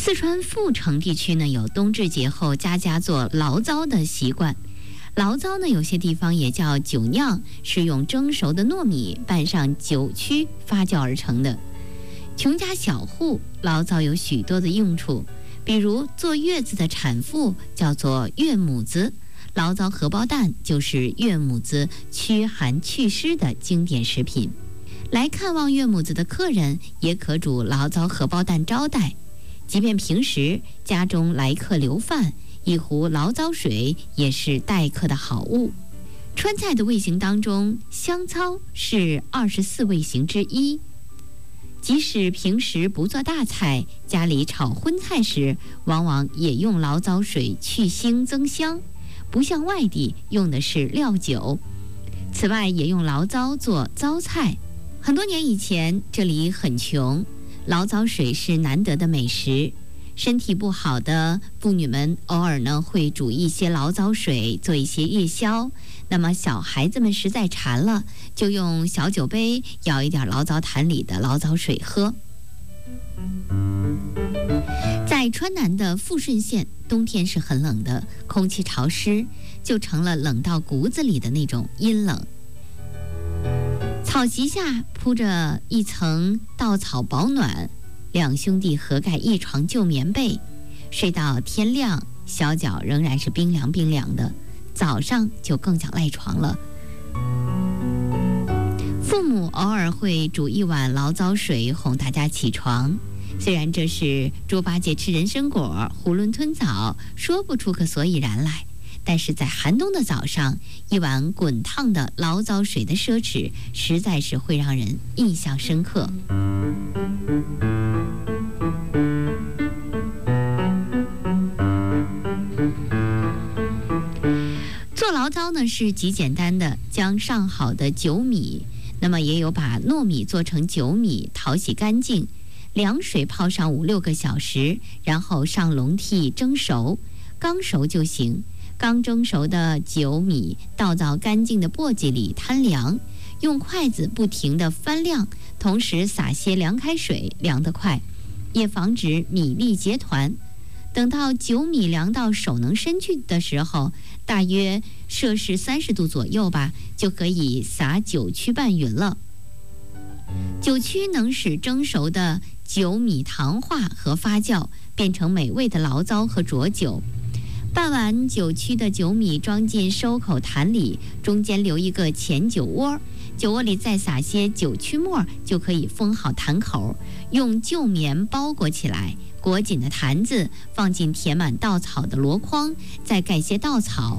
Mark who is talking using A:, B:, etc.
A: 四川阜成地区呢，有冬至节后家家做醪糟的习惯。醪糟呢，有些地方也叫酒酿，是用蒸熟的糯米拌上酒曲发酵而成的。穷家小户，醪糟有许多的用处，比如坐月子的产妇叫做月母子，醪糟荷包蛋就是月母子驱寒祛湿的经典食品。来看望月母子的客人也可煮醪糟荷包蛋招待。即便平时家中来客留饭，一壶醪糟水也是待客的好物。川菜的味型当中，香糙是24味型之一。即使平时不做大菜，家里炒荤菜时，往往也用醪糟水去腥增香，不像外地用的是料酒。此外，也用醪糟做糟菜。很多年以前，这里很穷，醪糟水是难得的美食。身体不好的妇女们偶尔呢会煮一些醪糟水做一些夜宵，那么小孩子们实在馋了，就用小酒杯舀一点醪糟坛里的醪糟水喝。在川南的富顺县，冬天是很冷的，空气潮湿，就成了冷到骨子里的那种阴冷。草席下铺着一层稻草保暖，两兄弟合盖一床旧棉被，睡到天亮，小脚仍然是冰凉冰凉的，早上就更想赖床了。父母偶尔会煮一碗醪糟水哄大家起床，虽然这是猪八戒吃人参果，囫囵吞枣，说不出个所以然来，但是在寒冬的早上，一碗滚烫的醪糟水的奢侈，实在是会让人印象深刻。做醪糟呢是极简单的，将上好的酒米，那么也有把糯米做成酒米，淘洗干净，凉水泡上5-6个小时，然后上笼屉蒸熟，刚熟就行。刚蒸熟的酒米倒到干净的簸箕里摊凉，用筷子不停地翻晾，同时撒些凉开水，凉得快，也防止米粒结团。等到酒米凉到手能伸去的时候，大约摄氏30度左右吧，就可以撒酒曲拌匀了。酒曲能使蒸熟的酒米糖化和发酵，变成美味的醪糟和浊酒。拌完酒曲的酒米装进收口坛里，中间留一个前酒窝，酒窝里再撒些酒曲末，就可以封好坛口，用旧棉包裹起来，裹紧的坛子放进填满稻草的箩筐，再盖些稻草，